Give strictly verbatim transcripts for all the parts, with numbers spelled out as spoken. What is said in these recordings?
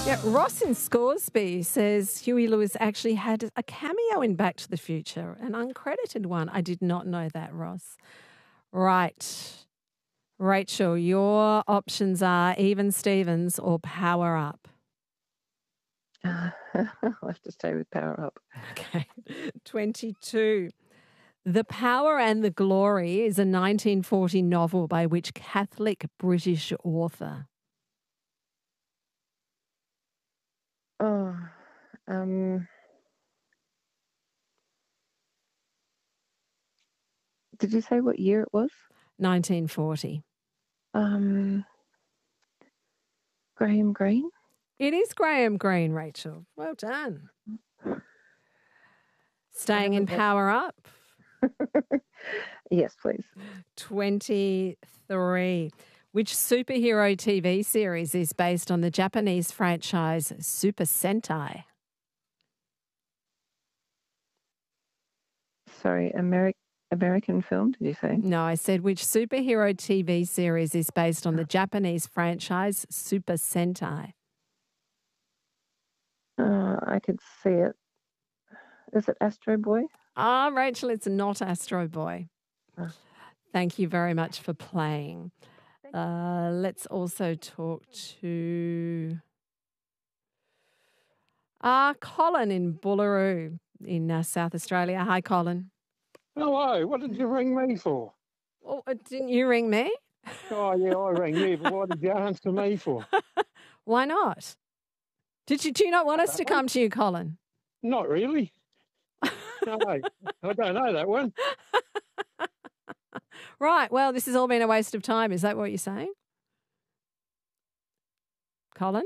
Yeah, Ross in Scoresby says Huey Lewis actually had a cameo in Back to the Future, an uncredited one. I did not know that, Ross. Right. Rachel, your options are Even Stevens or Power Up. Uh, I'll have to stay with Power Up. Okay. twenty-two. The Power and the Glory is a nineteen forty novel by which Catholic British author? Oh, um, did you say what year it was? nineteen forty. Um, Graham Greene? It is Graham Greene, Rachel. Well done. Staying in Power Up. Yes, please. twenty-three. Which superhero T V series is based on the Japanese franchise Super Sentai? Sorry, Ameri- American film, did you say? No, I said which superhero T V series is based on the Japanese franchise Super Sentai? Uh, I could see it. Is it Astro Boy? Ah, Rachel, it's not Astro Boy. Oh. Thank you very much for playing. Uh, let's also talk to uh, Colin in Bullaroo in uh, South Australia. Hi, Colin. Hello, what did you ring me for? Oh, uh, didn't you ring me? Oh, yeah, I rang you, but what did you answer me for? Why not? Did you, do you not want us to come to you, Colin? Not really. No, I don't know that one. Right, well, this has all been a waste of time. Is that what you're saying? Colin?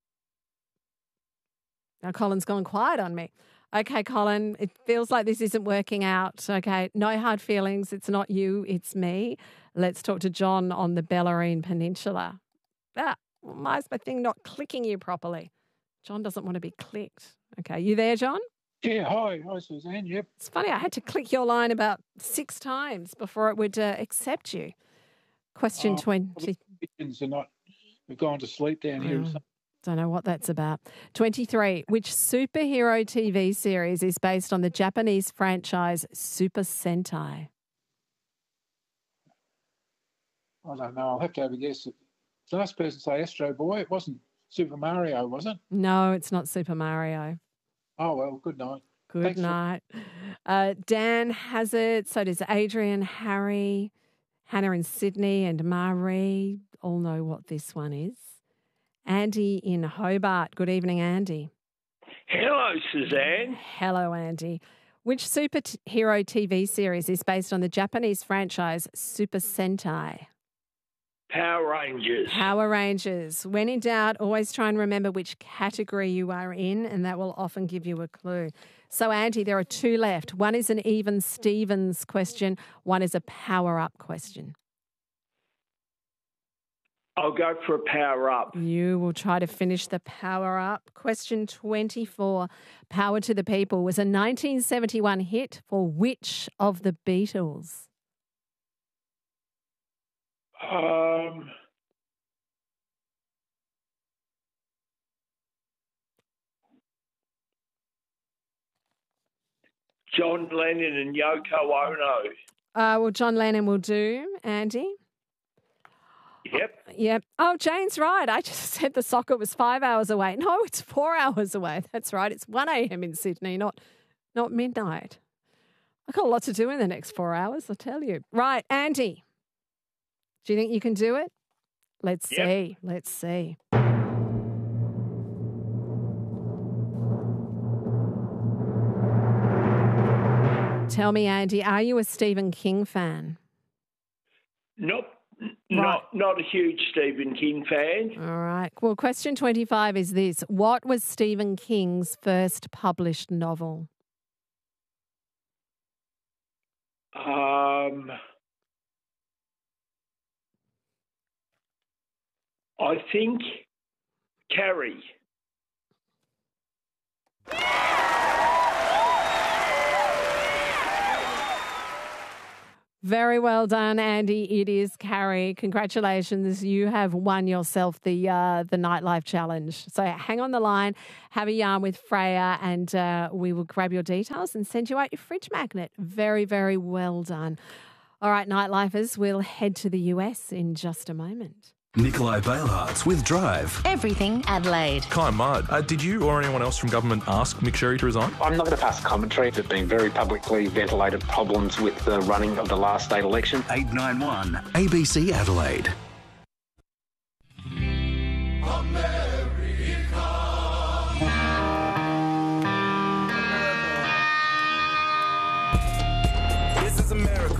Now, Colin's gone quiet on me. Okay, Colin, it feels like this isn't working out. Okay, no hard feelings. It's not you, it's me. Let's talk to John on the Bellarine Peninsula. Ah, why is my thing not clicking you properly? John doesn't want to be clicked. Okay, you there, John? Yeah, hi. Hi, Suzanne. Yep. It's funny, I had to click your line about six times before it would uh, accept you. Question Oh, twenty. The pigeons are not, we've gone to sleep down here. Oh, don't know what that's about. twenty-three. Which superhero T V series is based on the Japanese franchise Super Sentai? I don't know. I'll have to have a guess. The last person to say Astro Boy, it wasn't Super Mario, was it? No, it's not Super Mario. Oh, well, good night. Good Thanks for- night. Uh, Dan has it. So does Adrian, Harry, Hannah in Sydney, and Marie all know what this one is. Andy in Hobart. Good evening, Andy. Hello, Suzanne. Hello, Andy. Which superhero T V series is based on the Japanese franchise Super Sentai? Power Rangers. Power Rangers. When in doubt, always try and remember which category you are in, and that will often give you a clue. So, Andy, there are two left. One is an Even Stevens question. One is a Power Up question. I'll go for a Power Up. You will try to finish the Power Up. Question twenty-four. Power to the People was a nineteen seventy-one hit for which of the Beatles? Um, John Lennon and Yoko Ono. Uh, well, John Lennon will do, Andy. Yep. Yep. Oh, Jane's right. I just said the socket was five hours away. No, it's four hours away. That's right. It's one a.m. in Sydney, not not midnight. I've got a lot to do in the next four hours, I'll tell you. Right, Andy. Do you think you can do it? Let's Yep. see. Let's see. Tell me, Andy, are you a Stephen King fan? Nope. Not not a huge Stephen King fan. All right. Well, question twenty-five is this. What was Stephen King's first published novel? Um, I think Carrie. Very well done, Andy. It is Carrie. Congratulations. You have won yourself the uh, the Nightlife Challenge. So hang on the line, have a yarn with Freya, and uh, we will grab your details and send you out your fridge magnet. Very, very well done. All right, Nightlifers, we'll head to the U S in just a moment. Nikolai Bailhartz with Drive. Everything Adelaide. Kai Mudd, uh, did you or anyone else from government ask Mick Sherry to resign? I'm not going to pass commentary. There have been very publicly ventilated problems with the running of the last state election. eight nine one A B C Adelaide. This is America.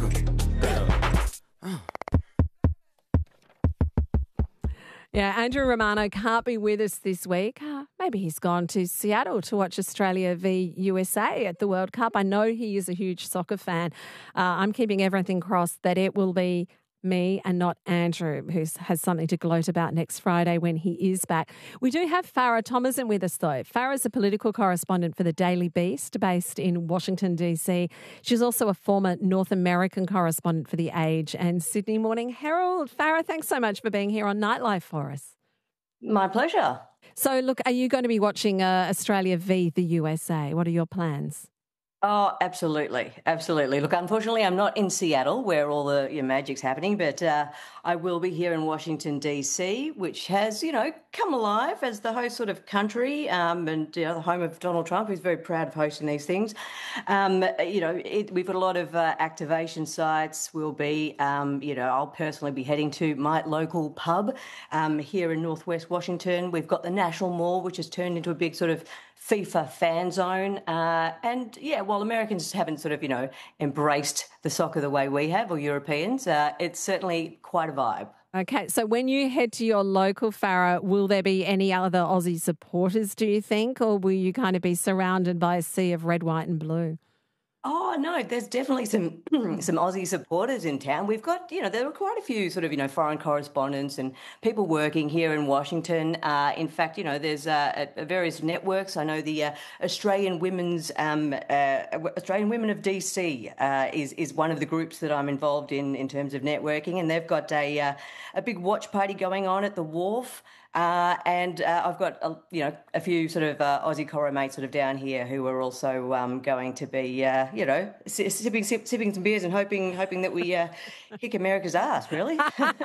Yeah, Andrew Romano can't be with us this week. Uh, maybe he's gone to Seattle to watch Australia v U S A at the World Cup. I know he is a huge soccer fan. Uh, I'm keeping everything crossed that it will be me and not Andrew, who has something to gloat about next Friday when he is back. We do have Farah Thomason with us, though. Farah is a political correspondent for the Daily Beast based in Washington, D C. She's also a former North American correspondent for The Age and Sydney Morning Herald. Farah, thanks so much for being here on Nightlife for us. My pleasure. So, look, are you going to be watching uh, Australia v the U S A? What are your plans? Oh, absolutely. Absolutely. Look, unfortunately, I'm not in Seattle where all the you know, magic's happening, but uh, I will be here in Washington, D C, which has, you know, come alive as the host sort of country um, and you know, the home of Donald Trump, who's very proud of hosting these things. Um, you know, it, we've got a lot of uh, activation sites. We'll be, um, you know, I'll personally be heading to my local pub um, here in Northwest Washington. We've got the National Mall, which has turned into a big sort of FIFA fan zone. Uh, and, yeah, while Americans haven't sort of, you know, embraced the soccer the way we have, or Europeans, uh, it's certainly quite a vibe. Okay, so when you head to your local, Farah, will there be any other Aussie supporters, do you think, or will you kind of be surrounded by a sea of red, white and blue? Oh, no, there's definitely some some Aussie supporters in town. We've got, you know, there are quite a few sort of, you know, foreign correspondents and people working here in Washington. Uh, in fact, you know, there's uh, various networks. I know the uh, Australian Women's, um, uh, Australian Women of D C uh, is is one of the groups that I'm involved in in terms of networking, and they've got a uh, a big watch party going on at the Wharf. Uh, and uh, I've got, a, you know, a few sort of uh, Aussie corro mates sort of down here who are also um, going to be, uh, you know, sipping, sip, sipping some beers and hoping hoping that we uh, kick America's ass, really.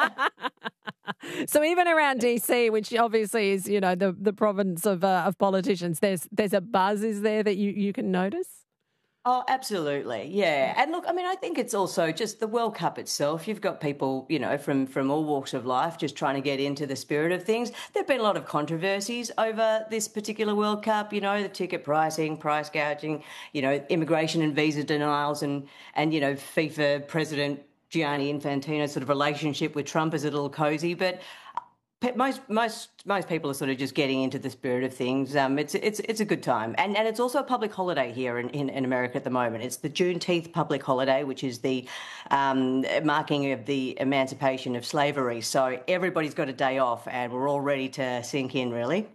So even around D C, which obviously is, you know, the, the province of uh, of politicians, there's there's a buzz, is there, that you, you can notice? Oh, absolutely. Yeah. And look, I mean, I think it's also just the World Cup itself. You've got people, you know, from, from all walks of life just trying to get into the spirit of things. There have been a lot of controversies over this particular World Cup, you know, the ticket pricing, price gouging, you know, immigration and visa denials and, and you know, FIFA President Gianni Infantino's sort of relationship with Trump is a little cozy. But Most most most people are sort of just getting into the spirit of things. Um, it's it's it's a good time, and and it's also a public holiday here in, in, in America at the moment. It's the Juneteenth public holiday, which is the um, marking of the emancipation of slavery. So everybody's got a day off, and we're all ready to sink in, really.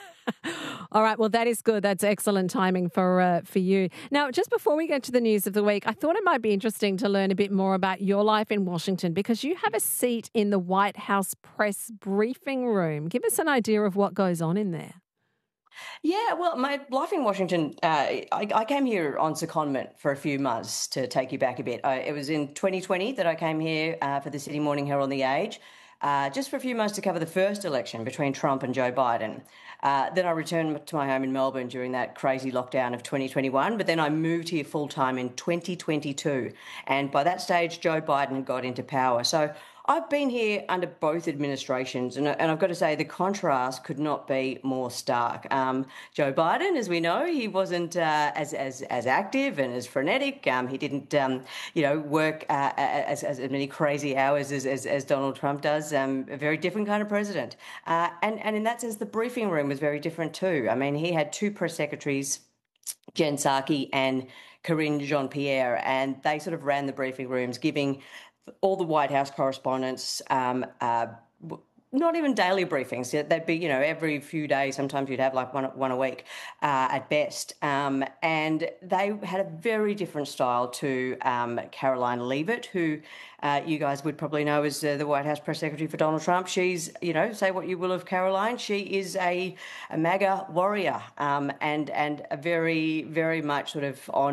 All right. Well, that is good. That's excellent timing for uh, for you. Now, just before we get to the news of the week, I thought it might be interesting to learn a bit more about your life in Washington because you have a seat in the White House press briefing room. Give us an idea of what goes on in there. Yeah, well, my life in Washington, uh, I, I came here on secondment for a few months to take you back a bit. I, it was in twenty twenty that I came here uh, for the Sydney Morning Herald and The Age. Uh, just for a few months to cover the first election between Trump and Joe Biden. Uh, then I returned to my home in Melbourne during that crazy lockdown of twenty twenty-one, but then I moved here full-time in twenty twenty-two. And by that stage, Joe Biden got into power. So I've been here under both administrations, and, and I've got to say the contrast could not be more stark. Um, Joe Biden, as we know, he wasn't uh, as, as as active and as frenetic. Um, he didn't, um, you know, work uh, as, as many crazy hours as, as, as Donald Trump does. Um, a very different kind of president. Uh, and, and in that sense, the briefing room was very different too. I mean, he had two press secretaries, Jen Psaki and Karine Jean-Pierre, and they sort of ran the briefing rooms, giving all the White House correspondents um, uh, not even daily briefings. They'd be, you know, every few days. Sometimes you'd have like one one a week uh, at best. Um, and they had a very different style to um, Caroline Leavitt, who uh, you guys would probably know as uh, the White House press secretary for Donald Trump. She's, you know, say what you will of Caroline, she is a, a MAGA warrior um, and and a very very much sort of on